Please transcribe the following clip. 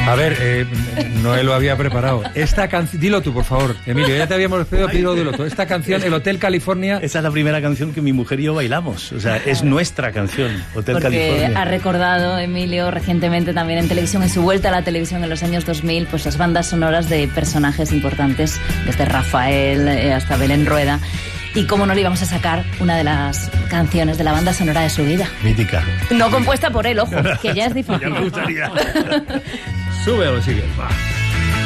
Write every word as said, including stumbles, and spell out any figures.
A ver, eh, Noé lo había preparado. Esta canción, dilo tú, por favor, Emilio, ya te habíamos pedido, pero dilo tú. Esta canción, el Hotel California... Esa es la primera canción que mi mujer y yo bailamos. O sea, es nuestra canción, Hotel Porque California. ha recordado, Emilio, recientemente también en televisión, en su vuelta a la televisión en los años dos mil, pues las bandas sonoras de personajes importantes, desde Rafael eh, hasta Belén Rueda. Y cómo no le íbamos a sacar una de las canciones de la banda sonora de su vida. Mítica. No compuesta por él, ojo, que ya es difícil. Ya me gustaría. Sube o lo sigue. Va.